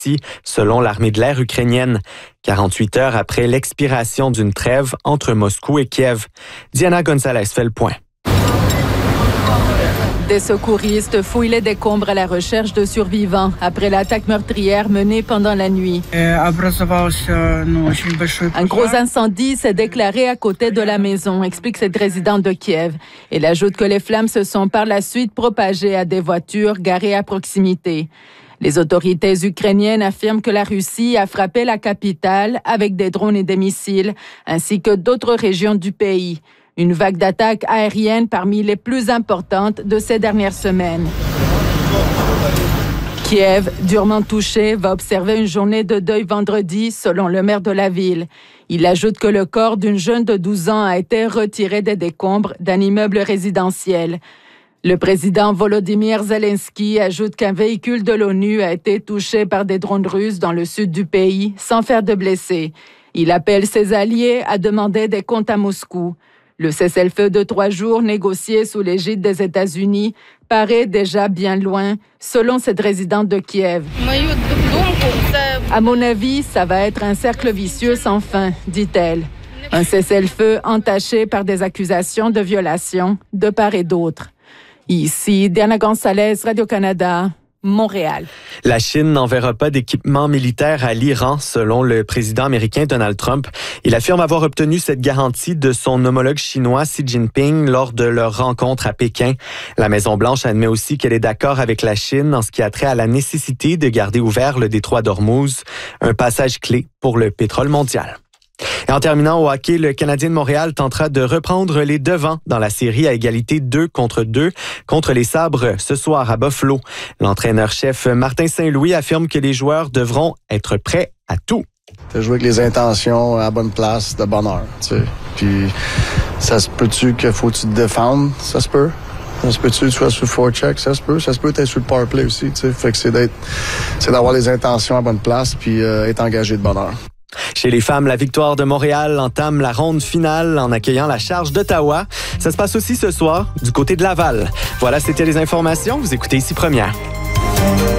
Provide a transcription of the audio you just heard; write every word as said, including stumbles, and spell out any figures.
selon l'armée de l'air ukrainienne, quarante-huit heures après l'expiration d'une trêve entre Moscou et Kiev. Diana Gonzalez fait le point. Des secouristes fouillent les décombres à la recherche de survivants après l'attaque meurtrière menée pendant la nuit. Un gros incendie s'est déclaré à côté de la maison, explique cette résidente de Kiev. Elle ajoute que les flammes se sont par la suite propagées à des voitures garées à proximité. Les autorités ukrainiennes affirment que la Russie a frappé la capitale avec des drones et des missiles, ainsi que d'autres régions du pays. Une vague d'attaques aériennes parmi les plus importantes de ces dernières semaines. Kiev, durement touché, va observer une journée de deuil vendredi, selon le maire de la ville. Il ajoute que le corps d'une jeune de douze ans a été retiré des décombres d'un immeuble résidentiel. Le président Volodymyr Zelensky ajoute qu'un véhicule de l'ONU a été touché par des drones russes dans le sud du pays, sans faire de blessés. Il appelle ses alliés à demander des comptes à Moscou. Le cessez-le-feu de trois jours négocié sous l'égide des États-Unis paraît déjà bien loin, selon cette résidente de Kiev. À mon avis, ça va être un cercle vicieux sans fin, dit-elle. Un cessez-le-feu entaché par des accusations de violation de part et d'autre. Ici, Diana Gonzalez, Radio-Canada. Montréal. La Chine n'enverra pas d'équipement militaire à l'Iran, selon le président américain Donald Trump. Il affirme avoir obtenu cette garantie de son homologue chinois Xi Jinping lors de leur rencontre à Pékin. La Maison-Blanche admet aussi qu'elle est d'accord avec la Chine en ce qui a trait à la nécessité de garder ouvert le détroit d'Ormuz, un passage clé pour le pétrole mondial. Et en terminant au hockey, le Canadien de Montréal tentera de reprendre les devants dans la série à égalité deux contre deux contre les Sabres ce soir à Buffalo. L'entraîneur-chef Martin Saint-Louis affirme que les joueurs devront être prêts à tout. Tu jouer avec les intentions à la bonne place, de bonne heure. Tu sais. Puis ça se peut-tu qu'il faut que tu te défendes? Ça se peut. Ça se peut-tu que tu sois sur le forecheck? Ça se peut. Ça se peut être sur le power play aussi. Tu sais. Fait que c'est d'être, c'est d'avoir les intentions à la bonne place puis euh, être engagé de bonne heure. Chez les femmes, la victoire de Montréal entame la ronde finale en accueillant la Charge d'Ottawa. Ça se passe aussi ce soir du côté de Laval. Voilà, c'était les informations. Vous écoutez ici Première.